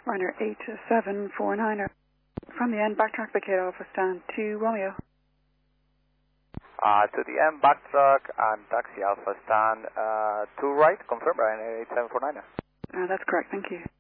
Ryanair 8749er. From the end, backtrack vacate Alpha stand to Romeo. To the end, backtrack and taxi Alpha stand to right, confirm Ryanair 8749er. That's correct, thank you.